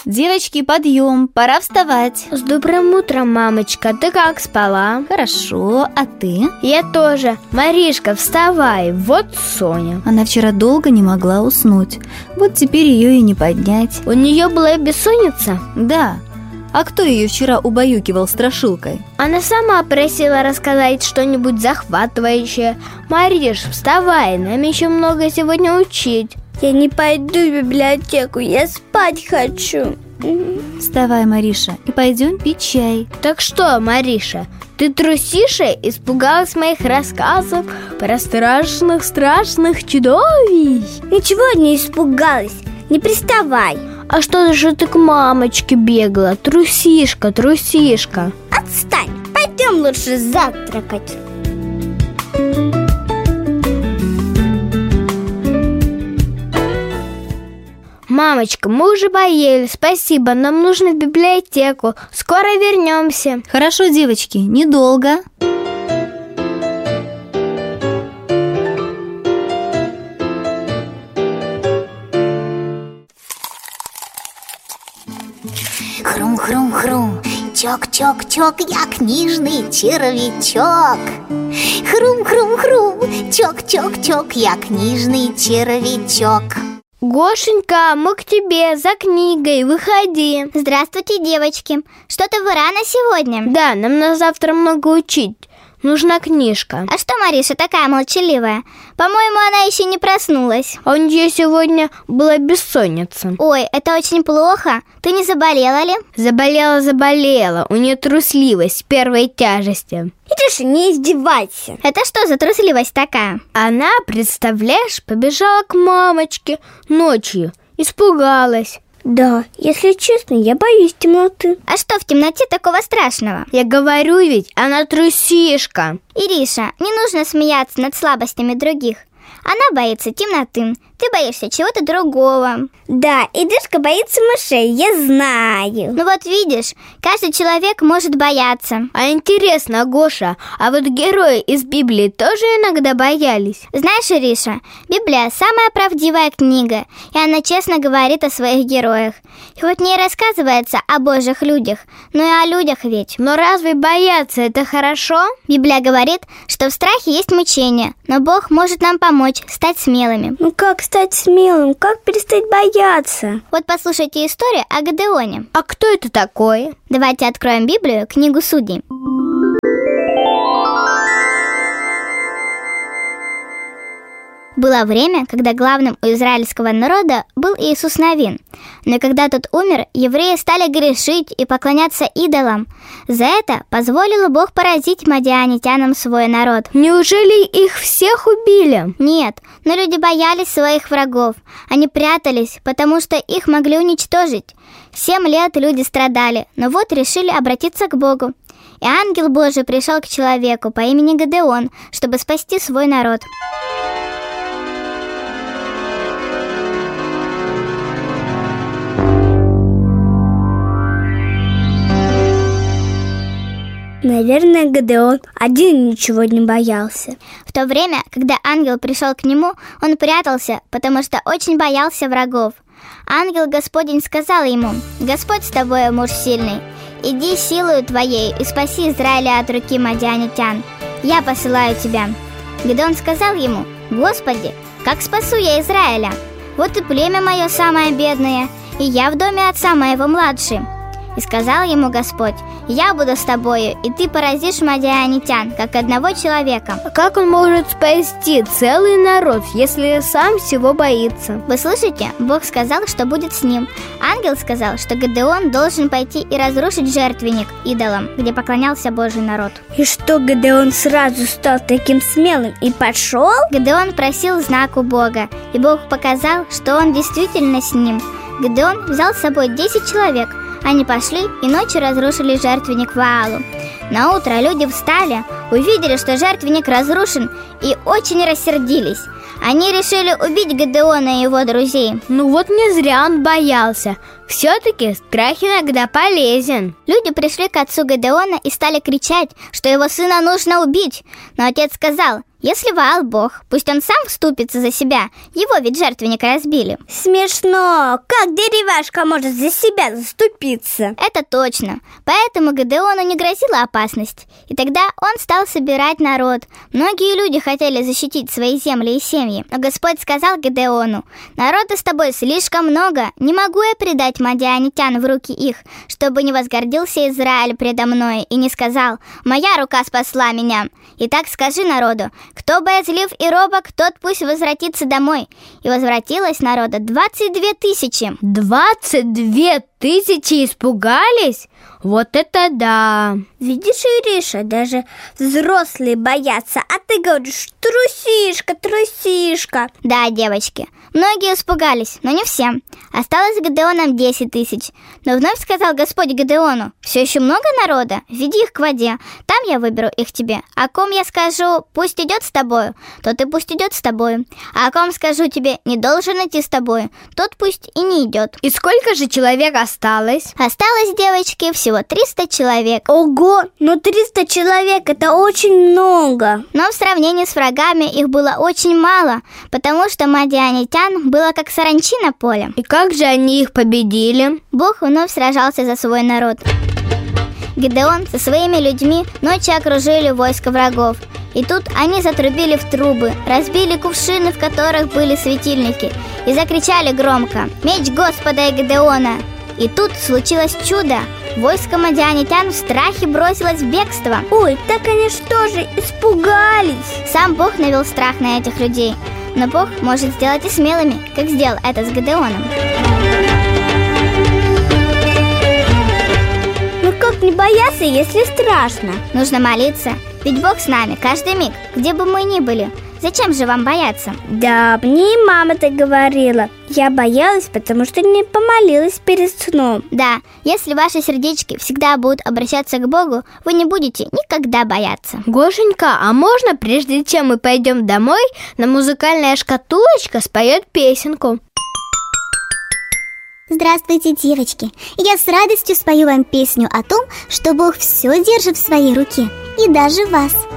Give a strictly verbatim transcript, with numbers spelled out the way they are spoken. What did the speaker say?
Девочки, подъем, пора вставать. С добрым утром, мамочка, ты как спала? Хорошо, а ты? Я тоже. Маришка, вставай, вот Соня. Она вчера долго не могла уснуть. Вот теперь ее и не поднять. У нее была бессонница? Да. А кто ее вчера убаюкивал страшилкой? Она сама просила рассказать что-нибудь захватывающее. Мариш, вставай, нам еще много сегодня учить. Я не пойду в библиотеку, я спать хочу. Вставай, Мариша, и пойдем пить чай. Так что, Мариша, ты трусиша испугалась моих рассказов про страшных-страшных чудовищ? Ничего не испугалась, не приставай. А что же ты к мамочке бегала? Трусишка, трусишка. Отстань, пойдем лучше завтракать. Мамочка, мы уже поели, спасибо, нам нужно в библиотеку. Скоро вернемся. Хорошо, девочки, недолго. Хрум-хрум-хрум, чок-чок-чок, я книжный червячок. Хрум-хрум-хрум, чок-чок-чок, я книжный червячок. Гошенька, мы к тебе за книгой, выходи. Здравствуйте, девочки. Что-то вы рано сегодня? Да, нам на завтра много учить. Нужна книжка. А что Мариша такая молчаливая? По-моему, она еще не проснулась. А у нее сегодня была бессонница. Ой, это очень плохо. Ты не заболела ли? Заболела, заболела. У нее трусливость первой тяжести. Ириша, не издевайся. Это что за трусливость такая? Она, представляешь, побежала к мамочке ночью. Испугалась. Да, если честно, я боюсь темноты. А что в темноте такого страшного? Я говорю ведь, она трусишка. Ириша, не нужно смеяться над слабостями других. Она боится темноты, ты боишься чего-то другого. Да, Иришка боится мышей, я знаю. Ну вот видишь, каждый человек может бояться. А интересно, Гоша, а вот герои из Библии тоже иногда боялись? Знаешь, Ириша, Библия самая правдивая книга, и она честно говорит о своих героях. И хоть в ней рассказывается о божьих людях, но и о людях ведь. Но разве бояться это хорошо? Библия говорит, что в страхе есть мучение, но Бог может нам помочь стать смелыми. Ну как стать смелым? Как перестать бояться? Вот послушайте историю о Гедеоне. А кто это такой? Давайте откроем Библию, книгу Судей. Было время, когда главным у израильского народа был Иисус Навин. Но когда тот умер, евреи стали грешить и поклоняться идолам. За это позволил Бог поразить мадианитянам свой народ. Неужели их всех убили? Нет, но люди боялись своих врагов. Они прятались, потому что их могли уничтожить. Семь лет люди страдали, но вот решили обратиться к Богу. И ангел Божий пришел к человеку по имени Гедеон, чтобы спасти свой народ. Наверное, Гедеон один ничего не боялся. В то время, когда ангел пришел к нему, он прятался, потому что очень боялся врагов. Ангел Господень сказал ему: «Господь с тобой, муж сильный, иди силою твоей и спаси Израиля от руки мадианитян. Я посылаю тебя». Гедеон сказал ему: «Господи, как спасу я Израиля? Вот и племя мое самое бедное, и я в доме отца моего младший». И сказал ему Господь: «Я буду с тобою, и ты поразишь мадианитян, как одного человека». А как он может спасти целый народ, если сам всего боится? Вы слышите? Бог сказал, что будет с ним. Ангел сказал, что Гедеон должен пойти и разрушить жертвенник идолам, где поклонялся Божий народ. И что, Гедеон сразу стал таким смелым и пошел? Гедеон просил знак у Бога, и Бог показал, что он действительно с ним. Гедеон взял с собой десять человек. Они пошли и ночью разрушили жертвенник Ваалу. На утро люди встали, увидели, что жертвенник разрушен, и очень рассердились. Они решили убить Гедеона и его друзей. Ну вот не зря он боялся. Все-таки страх иногда полезен. Люди пришли к отцу Гедеона и стали кричать, что его сына нужно убить. Но отец сказал: Если Ваал Бог, пусть он сам вступится за себя, его ведь жертвенник разбили. Смешно, как деревяшка может за себя заступиться? Это точно, поэтому Гедеону не грозила опасность. И тогда он стал собирать народ. Многие люди хотели защитить свои земли и семьи, но Господь сказал Гедеону: «Народа с тобой слишком много, не могу я предать мадианитян в руки их, чтобы не возгордился Израиль предо мной и не сказал: моя рука спасла меня. Итак, скажи народу: кто боязлив и робок, тот пусть возвратится домой». И возвратилось народа двадцать две тысячи. Двадцать две тысячи испугались? Вот это да! Видишь, Ириша, даже взрослые боятся, а ты говоришь: трусишка, трусишка. Да, девочки, многие испугались, но не все. Осталось Гедеоном десять тысяч. Но вновь сказал Господь Гедеону: все еще много народа, веди их к воде, там я выберу их тебе. О ком я скажу: пусть идет с тобою, тот и пусть идет с тобою. А о ком скажу тебе: не должен идти с тобою, тот пусть и не идет. И сколько же человек осталось? Осталось, девочки, всего триста человек. Ого, но триста человек — это очень много. Но в сравнении с врагами их было очень мало, потому что мадианитян было как саранчи на поле. И как же они их победили? Бог вновь сражался за свой народ. Гедеон со своими людьми ночью окружили войско врагов. И тут они затрубили в трубы, разбили кувшины, в которых были светильники, и закричали громко: «Меч Господа и Гедеона!» И тут случилось чудо. Войско мадианитян в страхе бросилось в бегство. Ой, так они что же, испугались? Сам Бог навел страх на этих людей. Но Бог может сделать и смелыми, как сделал это с Гедеоном. Ну как не бояться, если страшно? Нужно молиться, ведь Бог с нами каждый миг, где бы мы ни были. Зачем же вам бояться? Да, мне и мама так говорила. Я боялась, потому что не помолилась перед сном. Да, если ваши сердечки всегда будут обращаться к Богу, вы не будете никогда бояться. Гошенька, а можно, прежде чем мы пойдем домой, на музыкальная шкатулочка споет песенку? Здравствуйте, девочки! Я с радостью спою вам песню о том, что Бог все держит в своей руке, и даже вас.